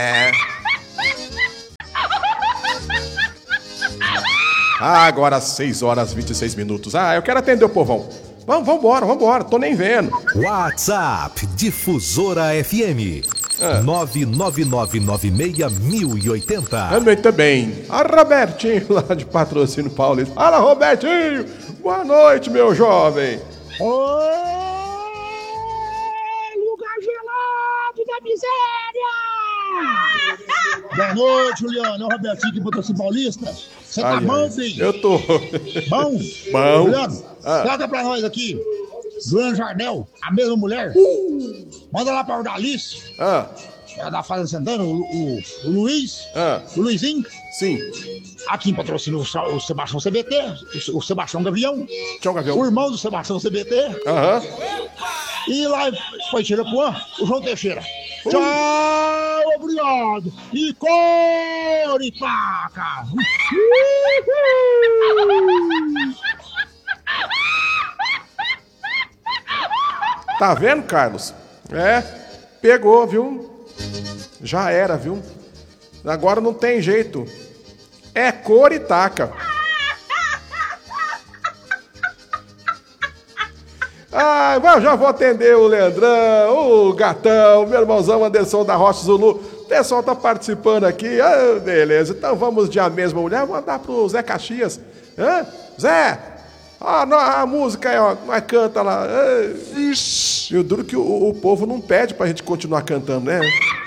Agora 6 horas 26 minutos. Eu quero atender o povão. Vambora, tô nem vendo. WhatsApp Difusora FM 999961080. Muito bem. A Robertinho lá de Patrocínio Paulista. Fala, Robertinho. Boa noite, meu jovem. Oi, lugar gelado da miséria! Boa noite, Juliano. É o Robertinho aqui, Patrocínio Paulista. Você tá bom, filho? Eu tô. Bom? Bom. Juliano, traga pra nós aqui. Juliano Jardel, a mesma mulher. Manda lá pra Ordalice. É da Fazenda Santana, o Luiz. O Luizinho. Sim. Aqui em Patrocínio o Sebastião CBT. O Sebastião Gavião. Tchau, Gavião. O irmão do Sebastião CBT. E lá foi Tirapuã, o João Teixeira. Tchau, obrigado. E Coritaca. Tá vendo, Carlos? Pegou, viu? Já era, viu? Agora não tem jeito. É Coritaca. Eu já vou atender o Leandrão, o Gatão, meu irmãozão Anderson da Rocha Zulu. O pessoal tá participando aqui. Beleza, então vamos de A Mesma Mulher. Vou mandar pro Zé Caxias. Zé, a música aí, ó. Nós canta lá. E o duro que o povo não pede pra gente continuar cantando, né?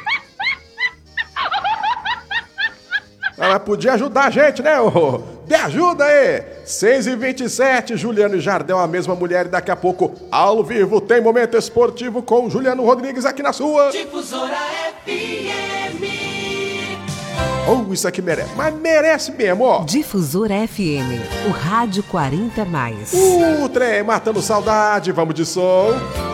Mas podia ajudar a gente, né? Me ajuda aí! 6h27, Juliano e Jardel, A Mesma Mulher. E daqui a pouco, ao vivo, tem momento esportivo com Juliano Rodrigues aqui na sua Difusora FM. Isso aqui merece. Mas merece mesmo, ó. Difusora FM, o rádio 40+. O trem matando saudade, vamos de som.